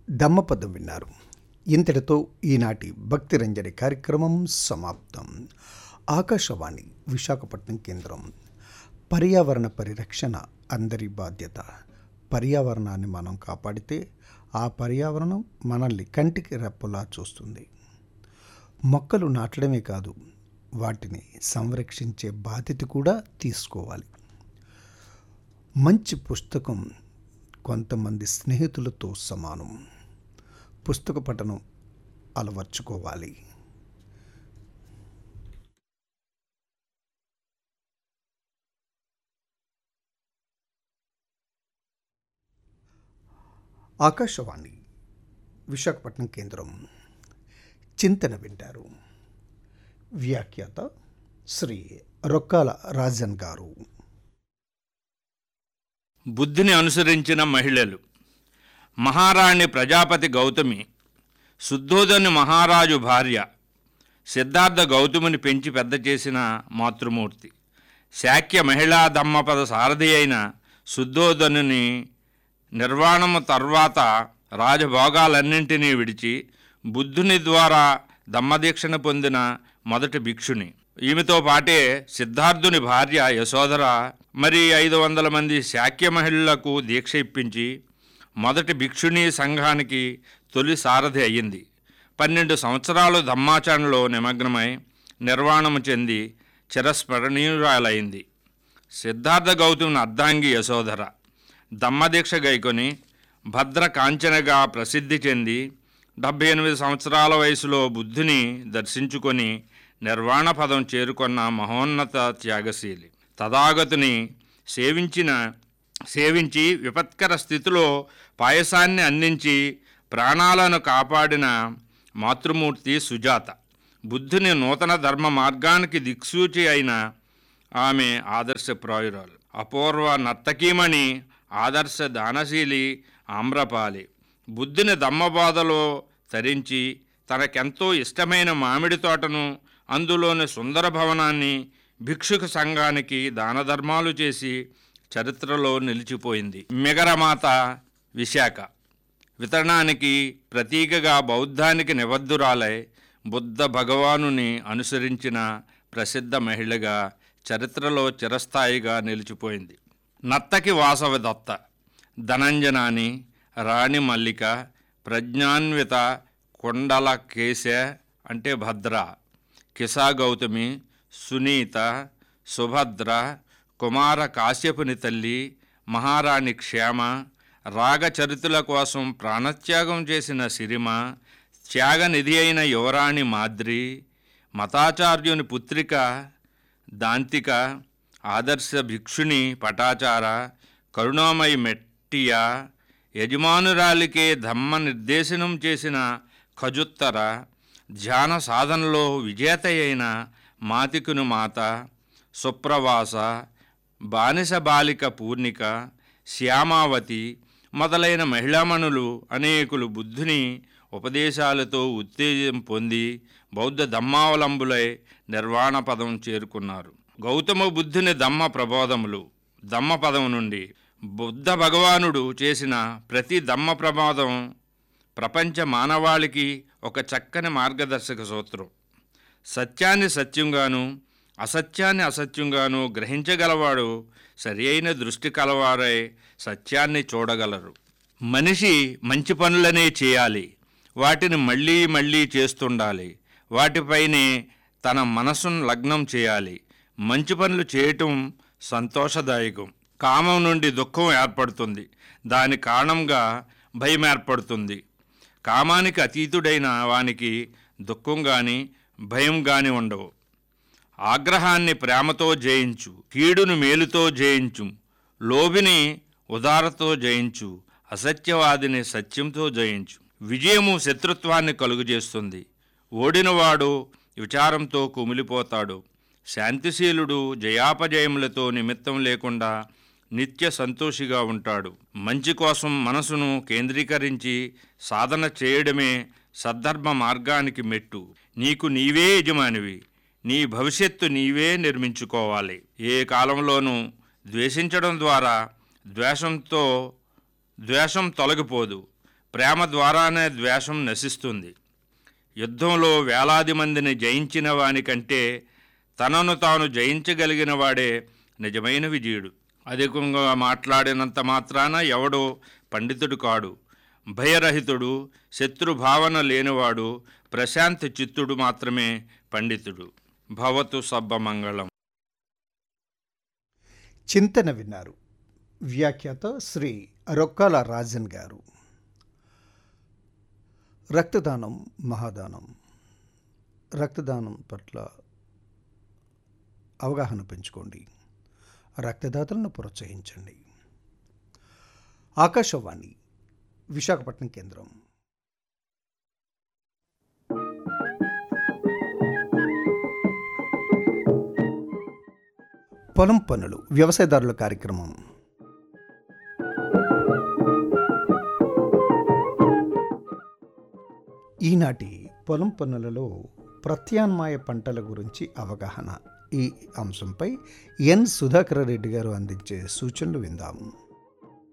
దమ్మపదం విన్నారు. ఇంతటితో ఈనాటి భక్తిరంజని కార్యక్రమం సమాప్తం. ఆకాశవాణి విశాఖపట్నం కేంద్రం. పర్యావరణ పరిరక్షణ అందరి బాధ్యత. పర్యావరణాన్ని మనం కాపాడితే ఆ పర్యావరణం మనల్ని కంటికి రెప్పలా చూస్తుంది. మొక్కలు నాటడమే కాదు, వాటిని సంరక్షించే బాధ్యత కూడా తీసుకోవాలి. మంచి పుస్తకం కొంతమంది స్నేహితులతో సమానం. పుస్తక పఠనం అలవర్చుకోవాలి. ఆకాశవాణి విశాఖపట్నం కేంద్రం. చింతన వింటారు. వ్యాఖ్యాత శ్రీ రొక్కాల రాజన్ గారు. బుద్ధిని అనుసరించిన మహిళలు. మహారాణి ప్రజాపతి గౌతమి శుద్ధోదను మహారాజు భార్య. సిద్ధార్థ గౌతముని పెంచి పెద్ద చేసిన మాతృమూర్తి. శాక్య మహిళా దమ్మపద సారథి అయిన శుద్ధోదనుని నిర్వాణము తర్వాత రాజభోగాలన్నింటినీ విడిచి బుద్ధుని ద్వారా దమ్మదీక్షను పొందిన మొదటి భిక్షుని. ఈమెతో పాటే సిద్ధార్థుని భార్య యశోధర మరి 500 మంది శాక్య మహిళలకు దీక్ష ఇప్పించి మొదటి భిక్షుణీ సంఘానికి తొలి సారథి అయ్యింది. 12 సంవత్సరాలు ధమ్మాచరణలో నిమగ్నమై నిర్వాణము చెంది చిరస్మరణీయురాలైంది. సిద్ధార్థ గౌతముని అర్ధాంగి యశోధర దమ్మదీక్ష గైకొని భద్ర కాంచనగా ప్రసిద్ధి చెంది 78 సంవత్సరాల వయసులో బుద్ధుని దర్శించుకొని నిర్వాణ పదం చేరుకొన్న మహోన్నత త్యాగశీలి. తథాగతుని సేవించి విపత్కర స్థితిలో పాయసాన్ని అందించి ప్రాణాలను కాపాడిన మాతృమూర్తి సుజాత. బుద్ధుని నూతన ధర్మ మార్గానికి దిక్సూచి అయిన ఆమె ఆదర్శప్రాయురాలు. అపూర్వ నర్తకీమణి, ఆదర్శ దానశీలి ఆమ్రపాలి. బుద్ధుని దమ్మబోధలో తరించి తనకెంతో ఇష్టమైన మామిడి తోటను, అందులోని సుందర భవనాన్ని భిక్షుక సంఘానికి దానధర్మాలు చేసి చరిత్రలో నిలిచిపోయింది. మిగరమాత విశాఖ వితరణానికి ప్రతీకగా బౌద్ధానికి నిబద్ధురాలై బుద్ధ భగవానుని అనుసరించిన ప్రసిద్ధ మహిళగా చరిత్రలో చిరస్థాయిగా నిలిచిపోయింది. నర్తకి వాసవదత్త, ధనంజనాని, రాణి మల్లిక, ప్రజ్ఞాన్విత, కుండల కేశ అంటే భద్ర, కిసా గౌతమి, సునీత, సుభద్ర, కుమార కాశ్యపుని తల్లి, మహారాణి క్షేమ, రాగచరితుల కోసం ప్రాణత్యాగం చేసిన సిరిమ, త్యాగనిధి అయిన యువరాణి మాద్రి, మతాచార్యుని పుత్రిక దాంతిక, ఆదర్శ భిక్షుని పటాచార, కరుణామయి మెట్టియ, యజమానురాలికే ధమ్మ నిర్దేశనం చేసిన ఖజుత్తర, ధ్యాన సాధనలో విజేత అయిన మాతికును మాత, సుప్రవాస, బానిస బాలిక పూర్ణిక, శ్యామావతి మొదలైన మహిళామణులు అనేకులు బుద్ధుని ఉపదేశాలతో ఉత్తేజం పొంది బౌద్ధ ధమ్మావలంబులై నిర్వాణ పదం చేరుకున్నారు. గౌతమ బుద్ధుని ధమ్మ ప్రబోధములు. ధమ్మపదం నుండి బుద్ధ భగవానుడు చేసిన ప్రతి ధమ్మ ప్రబోధం ప్రపంచ మానవాళికి ఒక చక్కని మార్గదర్శక సూత్రం. సత్యాన్ని సత్యంగాను, అసత్యాన్ని అసత్యంగాను గ్రహించగలవాడు సరి అయిన దృష్టి కలవారై సత్యాన్ని చూడగలరు. మనిషి మంచి పనులనే చేయాలి, వాటిని మళ్ళీ మళ్ళీ చేస్తుండాలి, వాటిపైనే తన మనసును లగ్నం చేయాలి. మంచి పనులు చేయటం సంతోషదాయకం. కామం నుండి దుఃఖం ఏర్పడుతుంది, దాని కారణంగా భయం ఏర్పడుతుంది. కామానికి అతీతుడైన వానికి దుఃఖం కానీ భయం కానీ ఉండవు. ఆగ్రహాన్ని ప్రేమతో జయించు, కీడును మేలుతో జయించు, లోభిని ఉదారతో జయించు, అసత్యవాదిని సత్యంతో జయించు. విజయము శత్రుత్వాన్ని కలుగజేస్తుంది. ఓడినవాడు విచారంతో కుమిలిపోతాడు. శాంతిశీలుడు జయాపజయములతో నిమిత్తం లేకుండా నిత్య సంతోషిగా ఉంటాడు. మంచి కోసం మనసును కేంద్రీకరించి సాధన చేయడమే సద్ధర్మ మార్గానికి మెట్టు. నీకు నీవే యజమానివి, నీ భవిష్యత్తు నీవే నిర్మించుకోవాలి. ఏ కాలంలోనూ ద్వేషించడం ద్వారా ద్వేషం తొలగిపోదు. ప్రేమ ద్వారానే ద్వేషం నశిస్తుంది. యుద్ధంలో వేలాది మందిని జయించిన వానికంటే తనను తాను జయించగలిగిన వాడే నిజమైన విజయుడు. అధికంగా మాట్లాడినంత మాత్రాన ఎవడో పండితుడు కాడు. భయరహితుడు, శత్రుభావన లేనివాడు, ప్రశాంత చిత్తుడు మాత్రమే పండితుడు. భవతు సబ్బమంగళం. చింతన విన్నారు. వ్యాఖ్యాత శ్రీ రొక్కాల రాజన్ గారు. రక్తదానం మహాదానం. రక్తదానం పట్ల అవగాహన పెంచుకోండి. రక్తదాతలను ప్రోత్సహించండి. ఆకాశవాణి విశాఖపట్నం కేంద్రం. పొలం పనులు వ్యవసాయదారుల కార్యక్రమం. ఈనాటి పొలం పనులలో ప్రత్యామ్నాయ పంటల గురించి అవగాహన, ఈ అంశంపై ఎన్ సుధాకర్ రెడ్డి గారు అందించే సూచనలు విందాం.